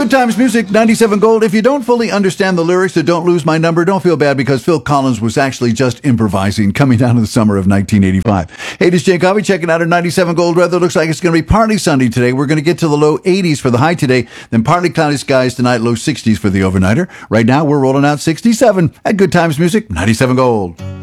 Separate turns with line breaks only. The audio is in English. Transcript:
Good Times Music, 97 Gold. If you don't fully understand the lyrics to Don't Lose My Number, don't feel bad because Phil Collins was actually just improvising coming down in the summer of 1985. Hey, this is Jay Coffey checking out our 97 Gold weather. Looks like it's going to be partly sunny today. We're going to get to the low 80s for the high today, then partly cloudy skies tonight, low 60s for the overnighter. Right now, we're rolling out 67 at Good Times Music, 97 Gold.